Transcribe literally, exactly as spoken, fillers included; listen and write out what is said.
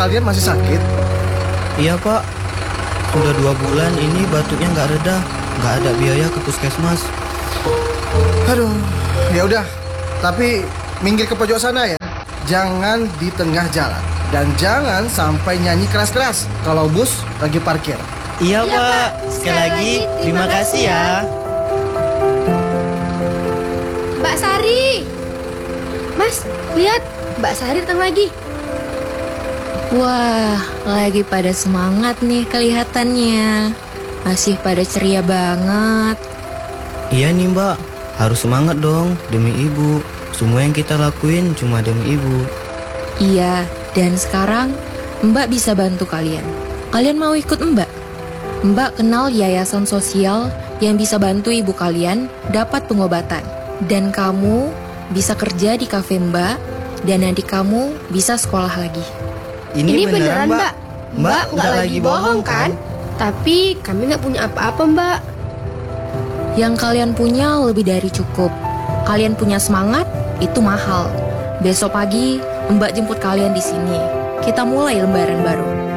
kalian masih sakit? Iya Pak, sudah dua bulan ini batuknya nggak reda, nggak ada biaya ke puskesmas. Aduh, ya udah. Tapi minggir ke pojok sana ya. Jangan di tengah jalan. Dan jangan sampai nyanyi keras-keras kalau bus lagi parkir. Iya, iya Pak, sekali lagi terima kasih ya. Mbak Sari, Mas, lihat Mbak Sari datang lagi. Wah, lagi pada semangat nih kelihatannya. Masih pada ceria banget. Iya nih Mbak, harus semangat dong demi ibu. Semua yang kita lakuin cuma demi ibu. Iya, dan sekarang Mbak bisa bantu kalian. Kalian mau ikut Mbak? Mbak kenal yayasan sosial yang bisa bantu ibu kalian dapat pengobatan. Dan kamu bisa kerja di kafe Mbak, dan nanti kamu bisa sekolah lagi. Ini, Ini beneran, beneran Mbak. Mbak nggak lagi bohong kan? Tapi kami nggak punya apa-apa Mbak. Yang kalian punya lebih dari cukup. Kalian punya semangat, itu mahal. Besok pagi Mbak jemput kalian di sini. Kita mulai lembaran baru.